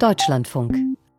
Deutschlandfunk.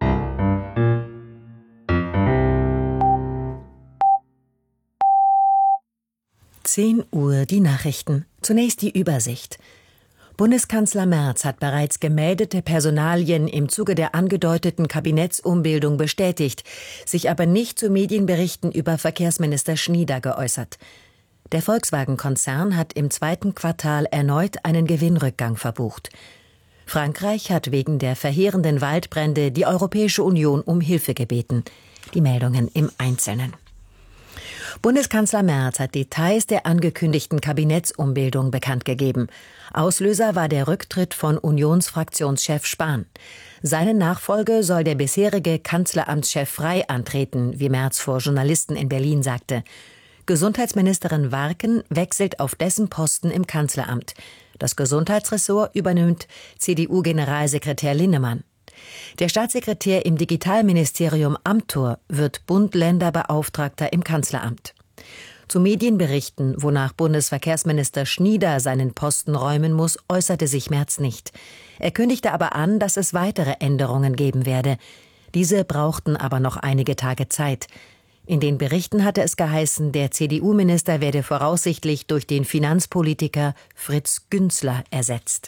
Uhr die Nachrichten. Zunächst die Übersicht. Bundeskanzler Merz hat bereits gemeldete Personalien im Zuge der angedeuteten Kabinettsumbildung bestätigt, sich aber nicht zu Medienberichten über Verkehrsminister Schnieder geäußert. Der Volkswagen-Konzern hat im zweiten Quartal erneut einen Gewinnrückgang verbucht. Frankreich hat wegen der verheerenden Waldbrände die Europäische Union um Hilfe gebeten. Die Meldungen im Einzelnen. Bundeskanzler Merz hat Details der angekündigten Kabinettsumbildung bekannt gegeben. Auslöser war der Rücktritt von Unionsfraktionschef Spahn. Seine Nachfolge soll der bisherige Kanzleramtschef Frey antreten, wie Merz vor Journalisten in Berlin sagte. Gesundheitsministerin Warken wechselt auf dessen Posten im Kanzleramt. Das Gesundheitsressort übernimmt CDU-Generalsekretär Linnemann. Der Staatssekretär im Digitalministerium Amthor wird Bund-Länder-Beauftragter im Kanzleramt. Zu Medienberichten, wonach Bundesverkehrsminister Schnieder seinen Posten räumen muss, äußerte sich Merz nicht. Er kündigte aber an, dass es weitere Änderungen geben werde. Diese brauchten aber noch einige Tage Zeit. In den Berichten hatte es geheißen, der CDU-Minister werde voraussichtlich durch den Finanzpolitiker Fritz Günzler ersetzt.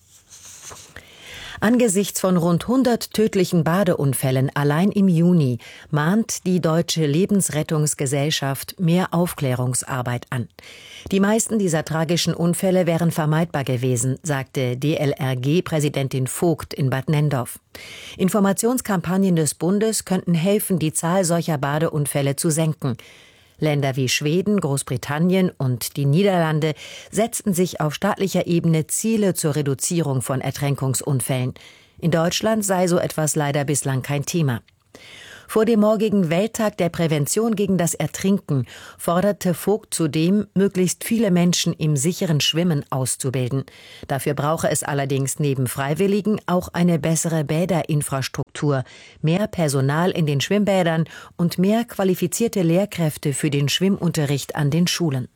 Angesichts von rund 100 tödlichen Badeunfällen allein im Juni mahnt die Deutsche Lebensrettungsgesellschaft mehr Aufklärungsarbeit an. Die meisten dieser tragischen Unfälle wären vermeidbar gewesen, sagte DLRG-Präsidentin Vogt in Bad Nenndorf. Informationskampagnen des Bundes könnten helfen, die Zahl solcher Badeunfälle zu senken. Länder wie Schweden, Großbritannien und die Niederlande setzten sich auf staatlicher Ebene Ziele zur Reduzierung von Ertränkungsunfällen. In Deutschland sei so etwas leider bislang kein Thema. Vor dem morgigen Welttag der Prävention gegen das Ertrinken forderte Vogt zudem, möglichst viele Menschen im sicheren Schwimmen auszubilden. Dafür brauche es allerdings neben Freiwilligen auch eine bessere Bäderinfrastruktur, mehr Personal in den Schwimmbädern und mehr qualifizierte Lehrkräfte für den Schwimmunterricht an den Schulen.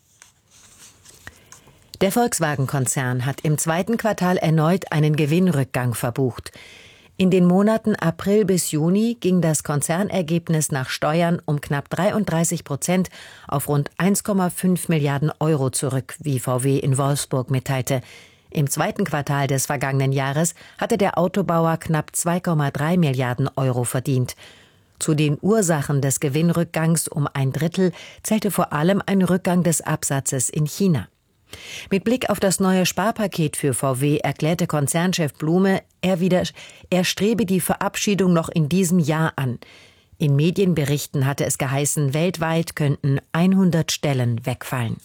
Der Volkswagen-Konzern hat im zweiten Quartal erneut einen Gewinnrückgang verbucht. In den Monaten April bis Juni ging das Konzernergebnis nach Steuern um knapp 33% auf rund 1,5 Milliarden Euro zurück, wie VW in Wolfsburg mitteilte. Im zweiten Quartal des vergangenen Jahres hatte der Autobauer knapp 2,3 Milliarden Euro verdient. Zu den Ursachen des Gewinnrückgangs um ein Drittel zählte vor allem ein Rückgang des Absatzes in China. Mit Blick auf das neue Sparpaket für VW erklärte Konzernchef Blume, er strebe die Verabschiedung noch in diesem Jahr an. In Medienberichten hatte es geheißen, weltweit könnten 100 Stellen wegfallen.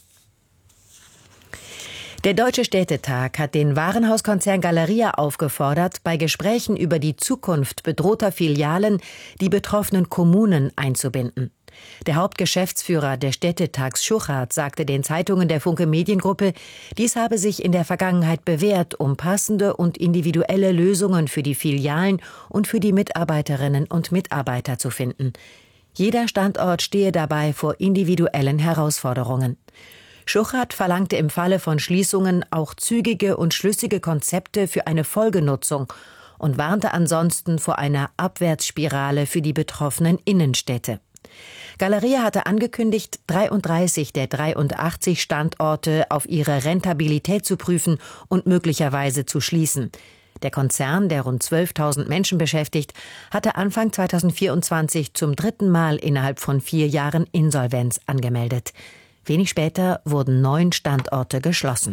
Der Deutsche Städtetag hat den Warenhauskonzern Galeria aufgefordert, bei Gesprächen über die Zukunft bedrohter Filialen die betroffenen Kommunen einzubinden. Der Hauptgeschäftsführer des Städtetags Schuchart sagte den Zeitungen der Funke Mediengruppe, dies habe sich in der Vergangenheit bewährt, um passende und individuelle Lösungen für die Filialen und für die Mitarbeiterinnen und Mitarbeiter zu finden. Jeder Standort stehe dabei vor individuellen Herausforderungen. Schuchart verlangte im Falle von Schließungen auch zügige und schlüssige Konzepte für eine Folgenutzung und warnte ansonsten vor einer Abwärtsspirale für die betroffenen Innenstädte. Galeria hatte angekündigt, 33 der 83 Standorte auf ihre Rentabilität zu prüfen und möglicherweise zu schließen. Der Konzern, der rund 12.000 Menschen beschäftigt, hatte Anfang 2024 zum dritten Mal innerhalb von 4 Jahren Insolvenz angemeldet. Wenig später wurden 9 Standorte geschlossen.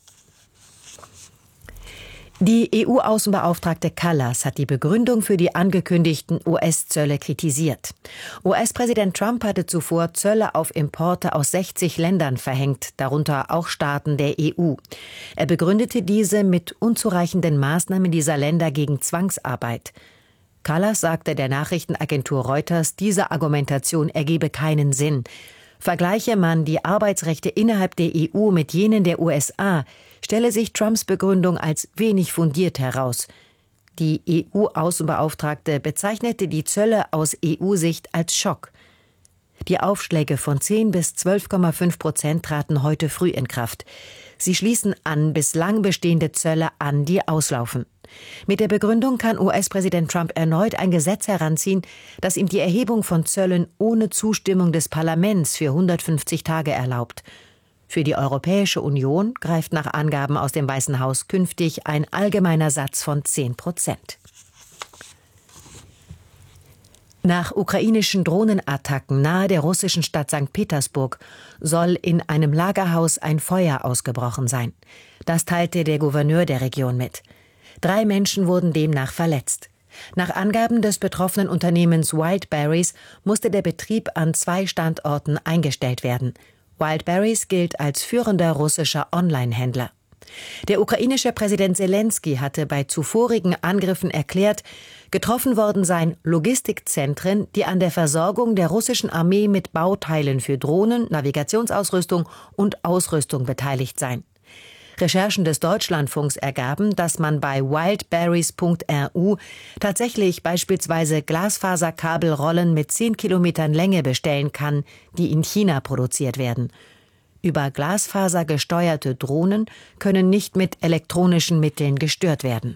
Die EU-Außenbeauftragte Kallas hat die Begründung für die angekündigten US-Zölle kritisiert. US-Präsident Trump hatte zuvor Zölle auf Importe aus 60 Ländern verhängt, darunter auch Staaten der EU. Er begründete diese mit unzureichenden Maßnahmen dieser Länder gegen Zwangsarbeit. Kallas sagte der Nachrichtenagentur Reuters, diese Argumentation ergebe keinen Sinn. Vergleiche man die Arbeitsrechte innerhalb der EU mit jenen der USA, stelle sich Trumps Begründung als wenig fundiert heraus. Die EU-Außenbeauftragte bezeichnete die Zölle aus EU-Sicht als Schock. Die Aufschläge von 10 bis 12,5% traten heute früh in Kraft. Sie schließen an bislang bestehende Zölle an, die auslaufen. Mit der Begründung kann US-Präsident Trump erneut ein Gesetz heranziehen, das ihm die Erhebung von Zöllen ohne Zustimmung des Parlaments für 150 Tage erlaubt. Für die Europäische Union greift nach Angaben aus dem Weißen Haus künftig ein allgemeiner Satz von 10%. Nach ukrainischen Drohnenattacken nahe der russischen Stadt St. Petersburg soll in einem Lagerhaus ein Feuer ausgebrochen sein. Das teilte der Gouverneur der Region mit. 3 Menschen wurden demnach verletzt. Nach Angaben des betroffenen Unternehmens Wildberries musste der Betrieb an 2 Standorten eingestellt werden. Wildberries gilt als führender russischer Online-Händler. Der ukrainische Präsident Selenskyj hatte bei zuvorigen Angriffen erklärt, getroffen worden seien Logistikzentren, die an der Versorgung der russischen Armee mit Bauteilen für Drohnen, Navigationsausrüstung und Ausrüstung beteiligt seien. Recherchen des Deutschlandfunks ergaben, dass man bei wildberries.ru tatsächlich beispielsweise Glasfaserkabelrollen mit 10 Kilometern Länge bestellen kann, die in China produziert werden. Über Glasfaser gesteuerte Drohnen können nicht mit elektronischen Mitteln gestört werden.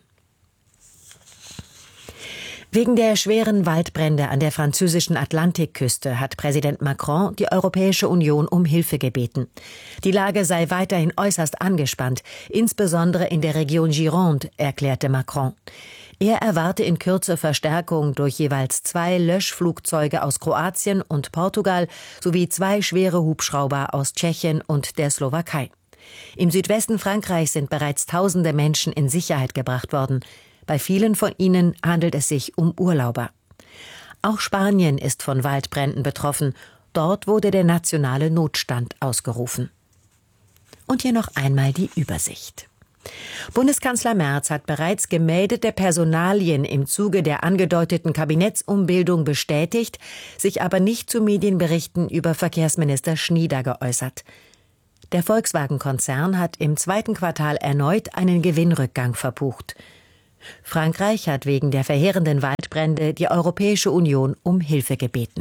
Wegen der schweren Waldbrände an der französischen Atlantikküste hat Präsident Macron die Europäische Union um Hilfe gebeten. Die Lage sei weiterhin äußerst angespannt, insbesondere in der Region Gironde, erklärte Macron. Er erwarte in Kürze Verstärkung durch jeweils 2 Löschflugzeuge aus Kroatien und Portugal sowie 2 schwere Hubschrauber aus Tschechien und der Slowakei. Im Südwesten Frankreichs sind bereits tausende Menschen in Sicherheit gebracht worden. Bei vielen von ihnen handelt es sich um Urlauber. Auch Spanien ist von Waldbränden betroffen. Dort wurde der nationale Notstand ausgerufen. Und hier noch einmal die Übersicht. Bundeskanzler Merz hat bereits gemeldete Personalien im Zuge der angedeuteten Kabinettsumbildung bestätigt, sich aber nicht zu Medienberichten über Verkehrsminister Schnieder geäußert. Der Volkswagen-Konzern hat im 2. Quartal erneut einen Gewinnrückgang verbucht. Frankreich hat wegen der verheerenden Waldbrände die Europäische Union um Hilfe gebeten.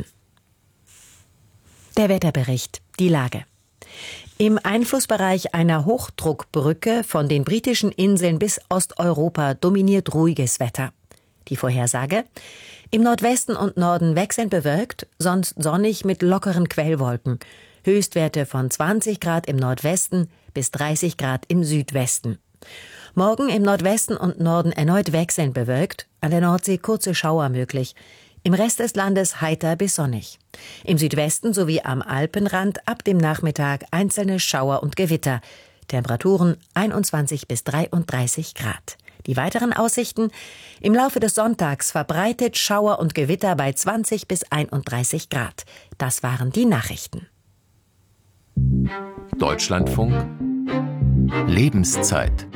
Der Wetterbericht, die Lage. Im Einflussbereich einer Hochdruckbrücke von den britischen Inseln bis Osteuropa dominiert ruhiges Wetter. Die Vorhersage: im Nordwesten und Norden wechselnd bewölkt, sonst sonnig mit lockeren Quellwolken. Höchstwerte von 20 Grad im Nordwesten bis 30 Grad im Südwesten. Morgen im Nordwesten und Norden erneut wechselnd bewölkt, an der Nordsee kurze Schauer möglich. Im Rest des Landes heiter bis sonnig. Im Südwesten sowie am Alpenrand ab dem Nachmittag einzelne Schauer und Gewitter. Temperaturen 21 bis 33 Grad. Die weiteren Aussichten: im Laufe des Sonntags verbreitet Schauer und Gewitter bei 20 bis 31 Grad. Das waren die Nachrichten. Deutschlandfunk Lebenszeit.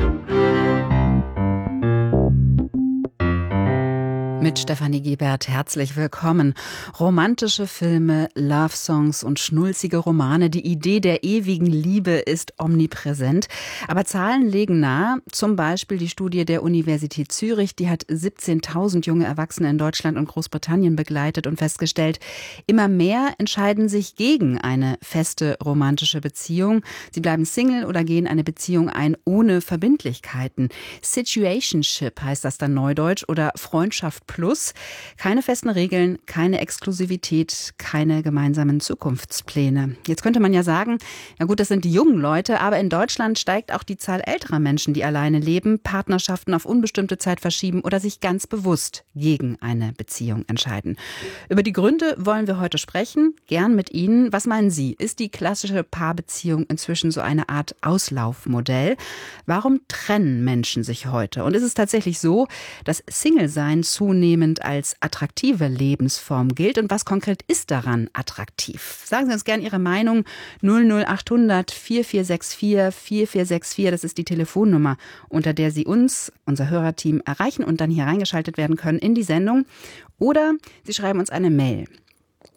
Mit Stefanie Gebert herzlich willkommen. Romantische Filme, Love-Songs und schnulzige Romane. Die Idee der ewigen Liebe ist omnipräsent. Aber Zahlen legen nahe, zum Beispiel die Studie der Universität Zürich, die hat 17.000 junge Erwachsene in Deutschland und Großbritannien begleitet und festgestellt, immer mehr entscheiden sich gegen eine feste romantische Beziehung. Sie bleiben Single oder gehen eine Beziehung ein ohne Verbindlichkeiten. Situationship heißt das dann neudeutsch oder Freundschaft plus. Keine festen Regeln, keine Exklusivität, keine gemeinsamen Zukunftspläne. Jetzt könnte man ja sagen, ja gut, das sind die jungen Leute, aber in Deutschland steigt auch die Zahl älterer Menschen, die alleine leben, Partnerschaften auf unbestimmte Zeit verschieben oder sich ganz bewusst gegen eine Beziehung entscheiden. Über die Gründe wollen wir heute sprechen, gern mit Ihnen. Was meinen Sie? Ist die klassische Paarbeziehung inzwischen so eine Art Auslaufmodell? Warum trennen Menschen sich heute? Und ist es tatsächlich so, dass Single-Sein zunehmend als attraktive Lebensform gilt? Und was konkret ist daran attraktiv? Sagen Sie uns gerne Ihre Meinung. 00800 4464 4464, das ist die Telefonnummer, unter der Sie uns, unser Hörerteam, erreichen und dann hier reingeschaltet werden können in die Sendung. Oder Sie schreiben uns eine Mail.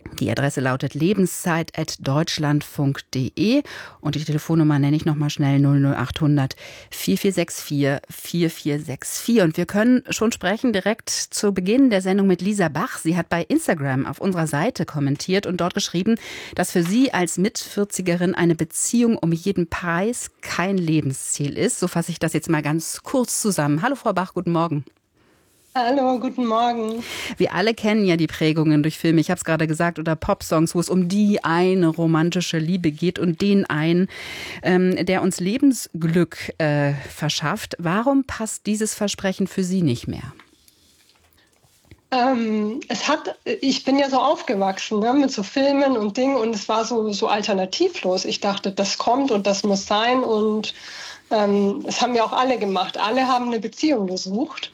Die Adresse lautet lebenszeit@deutschlandfunk.de und die Telefonnummer nenne ich nochmal schnell 00800 4464 4464. Und wir können schon sprechen direkt zu Beginn der Sendung mit Lisa Bach. Sie hat bei Instagram auf unserer Seite kommentiert und dort geschrieben, dass für sie als Mit-40erin eine Beziehung um jeden Preis kein Lebensziel ist. So fasse ich das jetzt mal ganz kurz zusammen. Hallo Frau Bach, guten Morgen. Hallo, guten Morgen. Wir alle kennen ja die Prägungen durch Filme, ich habe es gerade gesagt, oder Popsongs, wo es um die eine romantische Liebe geht und den einen, der uns Lebensglück verschafft. Warum passt dieses Versprechen für Sie nicht mehr? Ich bin ja so aufgewachsen, ne, mit so Filmen und Dingen, und es war so alternativlos. Ich dachte, das kommt und das muss sein, und es haben ja auch alle gemacht. Alle haben eine Beziehung gesucht.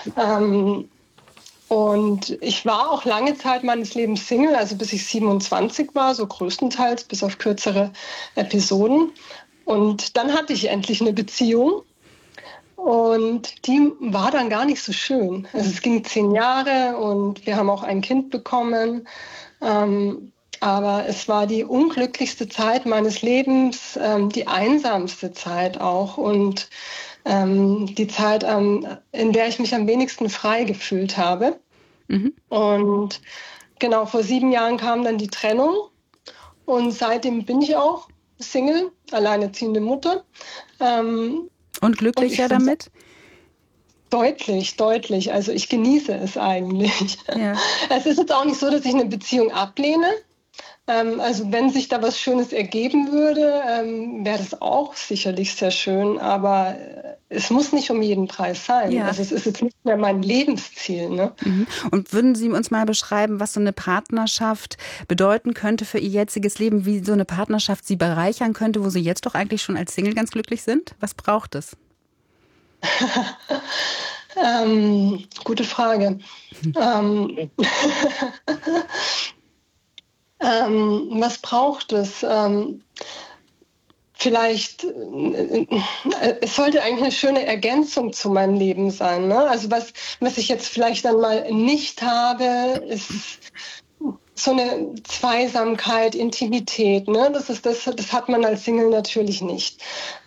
Und ich war auch lange Zeit meines Lebens Single, also bis ich 27 war, so größtenteils, bis auf kürzere Episoden. Und dann hatte ich endlich eine Beziehung. Und die war dann gar nicht so schön. Also es ging 10 Jahre und wir haben auch ein Kind bekommen. Aber es war die unglücklichste Zeit meines Lebens, die einsamste Zeit auch, und die Zeit, in der ich mich am wenigsten frei gefühlt habe. Mhm. Und genau, vor 7 Jahren kam dann die Trennung, und seitdem bin ich auch Single, alleinerziehende Mutter. Und glücklicher damit? Deutlich. Also ich genieße es eigentlich. Ja. Es ist jetzt auch nicht so, dass ich eine Beziehung ablehne. Also wenn sich da was Schönes ergeben würde, wäre das auch sicherlich sehr schön. Aber es muss nicht um jeden Preis sein. Ja. Also es ist jetzt nicht mehr mein Lebensziel. Ne? Und würden Sie uns mal beschreiben, was so eine Partnerschaft bedeuten könnte für Ihr jetziges Leben, wie so eine Partnerschaft Sie bereichern könnte, wo Sie jetzt doch eigentlich schon als Single ganz glücklich sind? Was braucht es? Gute Frage. Was braucht es? Vielleicht, es sollte eigentlich eine schöne Ergänzung zu meinem Leben sein. Ne? Also was ich jetzt vielleicht dann mal nicht habe, ist so eine Zweisamkeit, Intimität. Ne? Das hat man als Single natürlich nicht.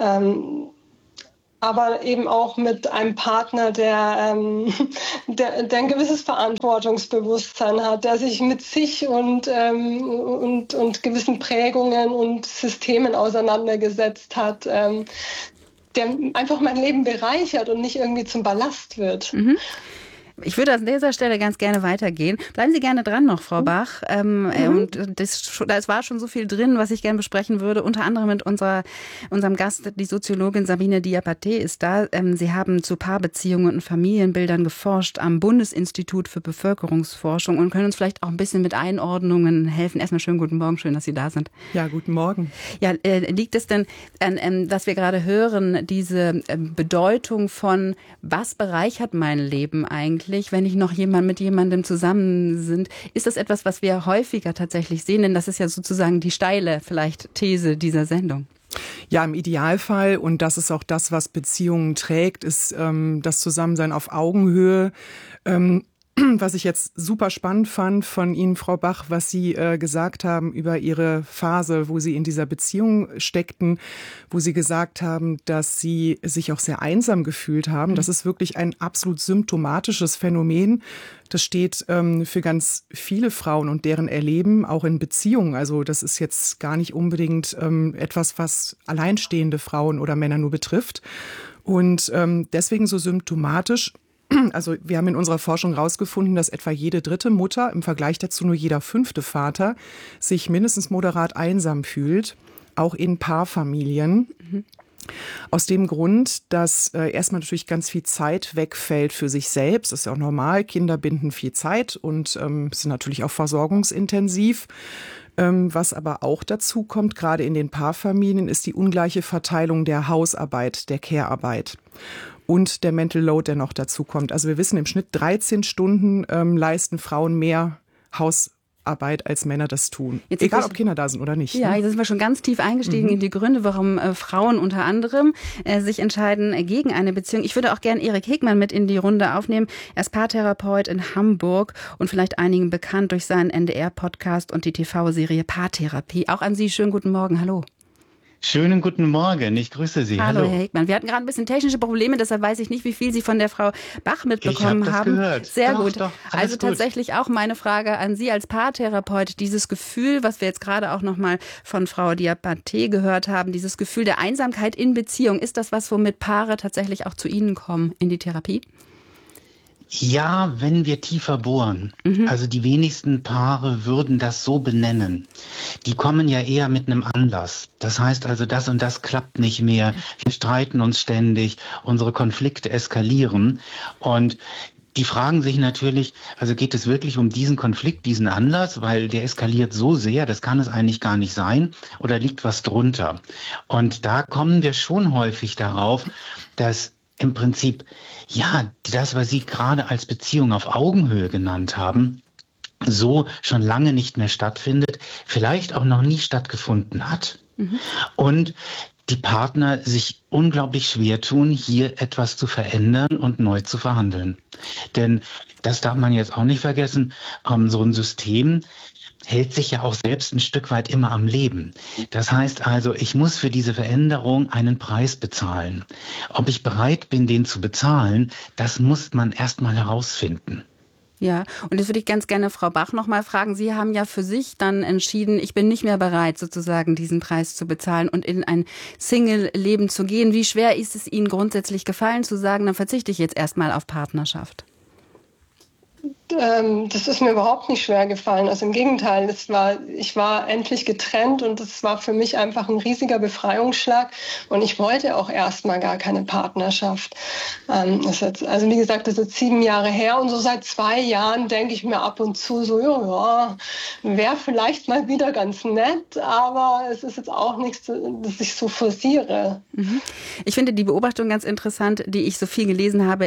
Aber eben auch mit einem Partner, der ein gewisses Verantwortungsbewusstsein hat, der sich mit sich und gewissen Prägungen und Systemen auseinandergesetzt hat, der einfach mein Leben bereichert und nicht irgendwie zum Ballast wird. Mhm. Ich würde an dieser Stelle ganz gerne weitergehen. Bleiben Sie gerne dran noch, Frau Bach. Und das war schon so viel drin, was ich gerne besprechen würde. Unter anderem mit unserem Gast, die Soziologin Sabine Diabaté ist da. Sie haben zu Paarbeziehungen und Familienbildern geforscht am Bundesinstitut für Bevölkerungsforschung und können uns vielleicht auch ein bisschen mit Einordnungen helfen. Erstmal schönen guten Morgen, schön, dass Sie da sind. Ja, guten Morgen. Ja, liegt es denn an, dass wir gerade hören, diese Bedeutung von, was bereichert mein Leben eigentlich, wenn ich noch mit jemandem zusammen sind? Ist das etwas, was wir häufiger tatsächlich sehen? Denn das ist ja sozusagen die steile vielleicht These dieser Sendung. Ja, im Idealfall, und das ist auch das, was Beziehungen trägt, ist das Zusammensein auf Augenhöhe. Was ich jetzt super spannend fand von Ihnen, Frau Bach, was Sie gesagt haben über Ihre Phase, wo Sie in dieser Beziehung steckten, wo Sie gesagt haben, dass Sie sich auch sehr einsam gefühlt haben. Das ist wirklich ein absolut symptomatisches Phänomen. Das steht für ganz viele Frauen und deren Erleben, auch in Beziehungen. Also das ist jetzt gar nicht unbedingt etwas, was alleinstehende Frauen oder Männer nur betrifft. Und deswegen so symptomatisch. Also wir haben in unserer Forschung herausgefunden, dass etwa jede 3. Mutter, im Vergleich dazu nur jeder 5. Vater, sich mindestens moderat einsam fühlt, auch in Paarfamilien. Mhm. Aus dem Grund, dass erstmal natürlich ganz viel Zeit wegfällt für sich selbst. Das ist ja auch normal, Kinder binden viel Zeit und sind natürlich auch versorgungsintensiv. Was aber auch dazu kommt, gerade in den Paarfamilien, ist die ungleiche Verteilung der Hausarbeit, der Care-Arbeit. Und der Mental Load, der noch dazu kommt. Also wir wissen, im Schnitt 13 Stunden leisten Frauen mehr Arbeit als Männer das tun. Egal, ob Kinder da sind oder nicht. Ja, jetzt sind wir schon ganz tief eingestiegen in die Gründe, warum Frauen unter anderem sich entscheiden gegen eine Beziehung. Ich würde auch gern Erik Hegmann mit in die Runde aufnehmen. Er ist Paartherapeut in Hamburg und vielleicht einigen bekannt durch seinen NDR-Podcast und die TV-Serie Paartherapie. Auch an Sie schönen guten Morgen. Hallo. Schönen guten Morgen, ich grüße Sie. Hallo, Herr Hegmann. Wir hatten gerade ein bisschen technische Probleme, deshalb weiß ich nicht, wie viel Sie von der Frau Bach mitbekommen haben. Gehört. Sehr doch, gut. Doch, also gut. Tatsächlich auch meine Frage an Sie als Paartherapeut. Dieses Gefühl, was wir jetzt gerade auch nochmal von Frau Diabaté gehört haben, dieses Gefühl der Einsamkeit in Beziehung, ist das was, womit Paare tatsächlich auch zu Ihnen kommen in die Therapie? Ja, wenn wir tiefer bohren. Also die wenigsten Paare würden das so benennen. Die kommen ja eher mit einem Anlass. Das heißt also, das und das klappt nicht mehr. Wir streiten uns ständig. Unsere Konflikte eskalieren. Und die fragen sich natürlich, also geht es wirklich um diesen Konflikt, diesen Anlass, weil der eskaliert so sehr, das kann es eigentlich gar nicht sein, oder liegt was drunter? Und da kommen wir schon häufig darauf, dass im Prinzip, ja, das, was Sie gerade als Beziehung auf Augenhöhe genannt haben, so schon lange nicht mehr stattfindet, vielleicht auch noch nie stattgefunden hat. Und die Partner sich unglaublich schwer tun, hier etwas zu verändern und neu zu verhandeln. Denn das darf man jetzt auch nicht vergessen, so ein System hält sich ja auch selbst ein Stück weit immer am Leben. Das heißt also, ich muss für diese Veränderung einen Preis bezahlen. Ob ich bereit bin, den zu bezahlen, das muss man erst mal herausfinden. Ja, und jetzt würde ich ganz gerne Frau Bach noch mal fragen. Sie haben ja für sich dann entschieden, ich bin nicht mehr bereit, sozusagen diesen Preis zu bezahlen und in ein Single-Leben zu gehen. Wie schwer ist es Ihnen grundsätzlich gefallen, zu sagen, dann verzichte ich jetzt erstmal auf Partnerschaft? Das ist mir überhaupt nicht schwer gefallen. Also im Gegenteil, ich war endlich getrennt und das war für mich einfach ein riesiger Befreiungsschlag. Und ich wollte auch erstmal gar keine Partnerschaft. Also wie gesagt, das ist jetzt 7 Jahre her und so seit 2 Jahren denke ich mir ab und zu so, ja, wäre vielleicht mal wieder ganz nett, aber es ist jetzt auch nichts, das ich so forciere. Ich finde die Beobachtung ganz interessant, die ich so viel gelesen habe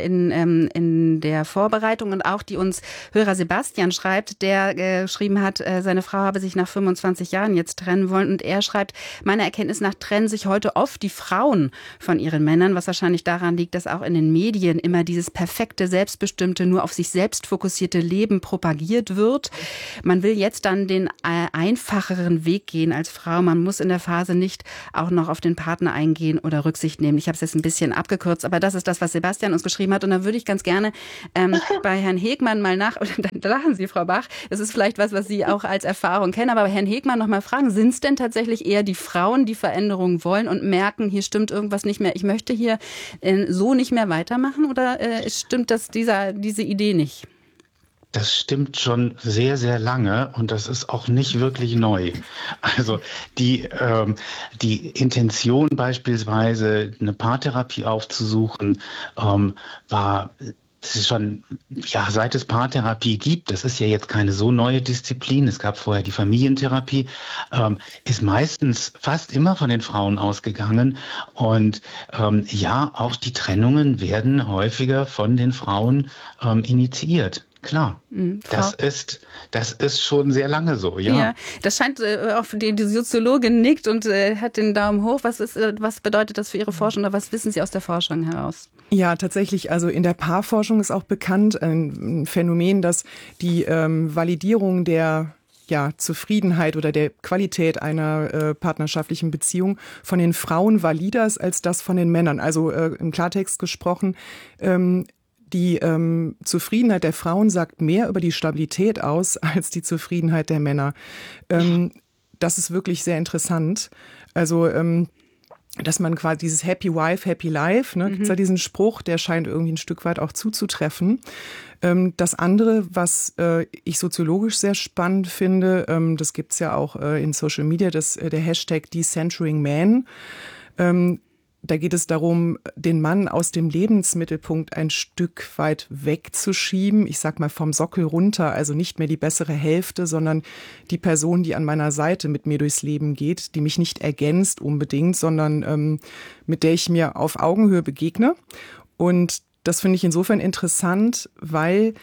in der Vorbereitung und auch die uns Hörer Sebastian schreibt, der geschrieben hat, seine Frau habe sich nach 25 Jahren jetzt trennen wollen und er schreibt, meiner Erkenntnis nach trennen sich heute oft die Frauen von ihren Männern, was wahrscheinlich daran liegt, dass auch in den Medien immer dieses perfekte, selbstbestimmte, nur auf sich selbst fokussierte Leben propagiert wird. Man will jetzt dann den einfacheren Weg gehen als Frau. Man muss in der Phase nicht auch noch auf den Partner eingehen oder Rücksicht nehmen. Ich habe es jetzt ein bisschen abgekürzt, aber das ist das, was Sebastian uns geschrieben hat und da würde ich ganz gerne bei Herrn Hegmann mal und dann lachen Sie, Frau Bach, das ist vielleicht was Sie auch als Erfahrung kennen, aber Herrn Hegmann noch mal fragen, sind es denn tatsächlich eher die Frauen, die Veränderungen wollen und merken, hier stimmt irgendwas nicht mehr, ich möchte hier so nicht mehr weitermachen oder stimmt diese Idee nicht? Das stimmt schon sehr, sehr lange und das ist auch nicht wirklich neu. Also die Intention beispielsweise, eine Paartherapie aufzusuchen, war das ist schon, ja, seit es Paartherapie gibt, das ist ja jetzt keine so neue Disziplin, es gab vorher die Familientherapie, ist meistens fast immer von den Frauen ausgegangen und ja, auch die Trennungen werden häufiger von den Frauen initiiert. Klar, das ist schon sehr lange so, ja. Ja, das scheint, auch die Soziologin nickt und hat den Daumen hoch. Was bedeutet das für Ihre Forschung oder was wissen Sie aus der Forschung heraus? Ja, tatsächlich, also in der Paarforschung ist auch bekannt ein Phänomen, dass die Validierung der Zufriedenheit oder der Qualität einer partnerschaftlichen Beziehung von den Frauen valider ist als das von den Männern. Also im Klartext gesprochen, die Zufriedenheit der Frauen sagt mehr über die Stabilität aus als die Zufriedenheit der Männer. Das ist wirklich sehr interessant. Also dass man quasi dieses Happy Wife, Happy Life, ne, gibt's ja diesen Spruch, der scheint irgendwie ein Stück weit auch zuzutreffen. Das andere, was ich soziologisch sehr spannend finde, das gibt's ja auch in Social Media, der Hashtag Decentering Man. Da geht es darum, den Mann aus dem Lebensmittelpunkt ein Stück weit wegzuschieben. Ich sag mal vom Sockel runter, also nicht mehr die bessere Hälfte, sondern die Person, die an meiner Seite mit mir durchs Leben geht, die mich nicht ergänzt unbedingt, sondern mit der ich mir auf Augenhöhe begegne. Und das finde ich insofern interessant, weil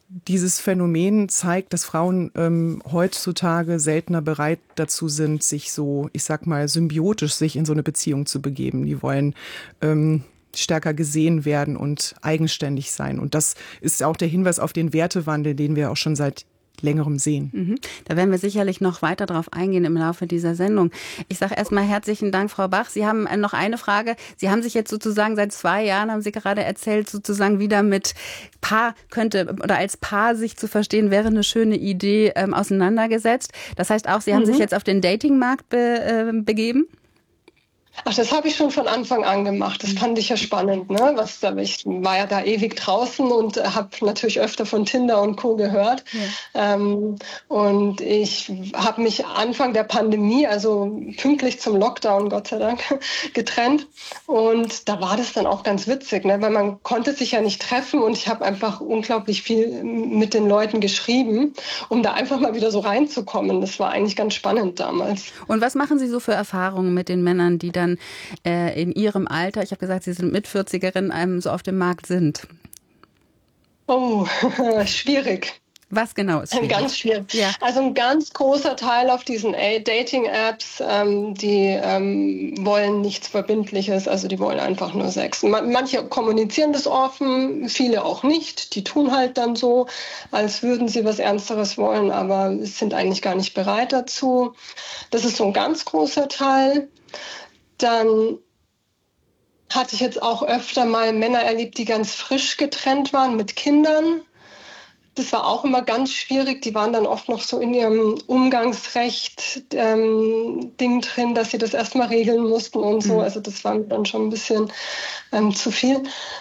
dieses Phänomen zeigt, dass Frauen heutzutage seltener bereit dazu sind, sich so, ich sag mal, symbiotisch sich in so eine Beziehung zu begeben. Die wollen stärker gesehen werden und eigenständig sein. Und das ist auch der Hinweis auf den Wertewandel, den wir auch schon seit längerem sehen. Da werden wir sicherlich noch weiter drauf eingehen im Laufe dieser Sendung. Ich sage erstmal herzlichen Dank, Frau Bach. Sie haben noch eine Frage. Sie haben sich jetzt sozusagen seit 2 Jahren, haben Sie gerade erzählt, sozusagen wieder mit Paar oder als Paar sich zu verstehen, wäre eine schöne Idee, auseinandergesetzt. Das heißt auch, Sie haben sich jetzt auf den Datingmarkt begeben? Ach, das habe ich schon von Anfang an gemacht. Das fand ich ja spannend, ne? Ich war ja da ewig draußen und habe natürlich öfter von Tinder und Co. gehört. Ja. Und ich habe mich Anfang der Pandemie, also pünktlich zum Lockdown, Gott sei Dank, getrennt. Und da war das dann auch ganz witzig, ne? Weil man konnte sich ja nicht treffen und ich habe einfach unglaublich viel mit den Leuten geschrieben, um da einfach mal wieder so reinzukommen. Das war eigentlich ganz spannend damals. Und was machen Sie so für Erfahrungen mit den Männern, die dann in Ihrem Alter, ich habe gesagt, Sie sind Mit-40erin, so auf dem Markt sind? Oh, schwierig. Was genau ist schwierig? Ganz schwierig. Ja. Also ein ganz großer Teil auf diesen Dating-Apps, die wollen nichts Verbindliches, also die wollen einfach nur Sex. Manche kommunizieren das offen, viele auch nicht. Die tun halt dann so, als würden sie was Ernsteres wollen, aber sind eigentlich gar nicht bereit dazu. Das ist so ein ganz großer Teil. Dann hatte ich jetzt auch öfter mal Männer erlebt, die ganz frisch getrennt waren mit Kindern. Das war auch immer ganz schwierig. Die waren dann oft noch so in ihrem Umgangsrecht-Ding drin, dass sie das erstmal regeln mussten und so. Also das war mir dann schon ein bisschen zu viel.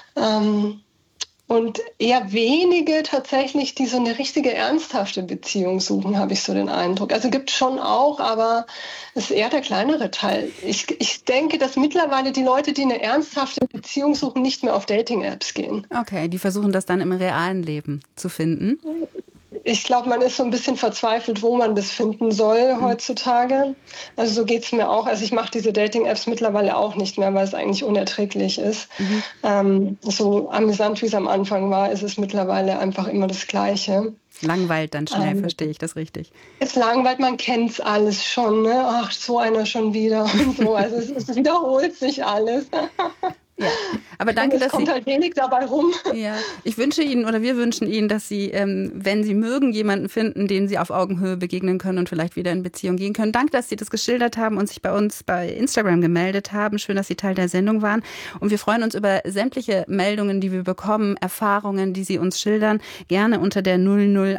Und eher wenige tatsächlich, die so eine richtige ernsthafte Beziehung suchen, habe ich so den Eindruck. Also gibt es schon auch, aber es ist eher der kleinere Teil. Ich denke, dass mittlerweile die Leute, die eine ernsthafte Beziehung suchen, nicht mehr auf Dating-Apps gehen. Okay, die versuchen das dann im realen Leben zu finden. Ich glaube, man ist so ein bisschen verzweifelt, wo man das finden soll heutzutage. Also so geht es mir auch. Also ich mache diese Dating-Apps mittlerweile auch nicht mehr, weil es eigentlich unerträglich ist. So amüsant, wie es am Anfang war, ist es mittlerweile einfach immer das Gleiche. Langweilt dann schnell, verstehe ich das richtig? Es langweilt, man kennt es alles schon. Ne? Ach, so einer schon wieder und so. Also es wiederholt sich alles. Ja, aber danke, dass kommt halt wenig dabei rum. Ja, ich wünsche Ihnen oder wir wünschen Ihnen, dass Sie, wenn Sie mögen, jemanden finden, den Sie auf Augenhöhe begegnen können und vielleicht wieder in Beziehung gehen können. Danke, dass Sie das geschildert haben und sich bei uns bei Instagram gemeldet haben. Schön, dass Sie Teil der Sendung waren. Und wir freuen uns über sämtliche Meldungen, die wir bekommen, Erfahrungen, die Sie uns schildern. Gerne unter der 00